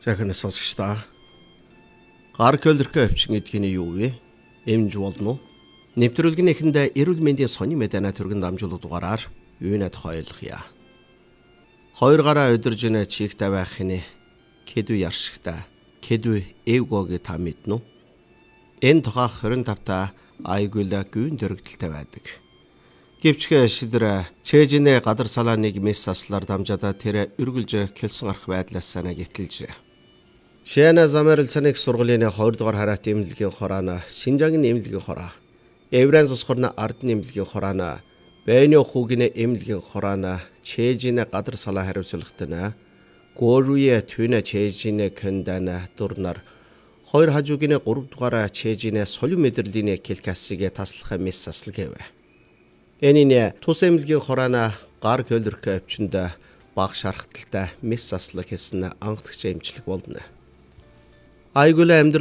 Захин сонсогчдоо гар көлөрхөө өвчин гэдэг нь юу вэ? Эмж болно уу? Нэвтрүүлгийн эхэндээ эрүүл мэндийн сони мэдэнэ төргөн дамжуулах дугаараар юунэ тойлохъя. Хоёр гараа өдөрж нэ чигтэй байх нь кэдү яршигтай. Кэдү эвгоог та мэднэ үү? Энэ тухайх 25-та айгуула гүйн дөрөгдөлтэй байдаг. Гэвчгээ шидэр чэжинэ гадар салааныг месс аслаар дамжаада тэр өргөлж келсэн арах байдлаас санаа гítэлж. Шэна замэрэл цаник сургуулийн 2 дугаар хараат эмнэлгийн хороона, Шинжаагийн эмнэлгийн хороо, Эврэн засхорна ард эмнэлгийн хороона, Бэйнэ хүүгийн эмнэлгийн хороона, чэжинэ гадар салаа хариуцлагатна, Гөрүе түнэ чэжинэ кэндана дурнар 2 хажуугийн 3 дугаар чэжинэ солио мэдрэлийн келкассыг таслах месс асл гэв. Энийн тус эмнэлгийн хороона гар көлөрхөө өвчнөд баг шархталтай месс аслах гэсэн анхдагч эмчлэг болно. Айгуула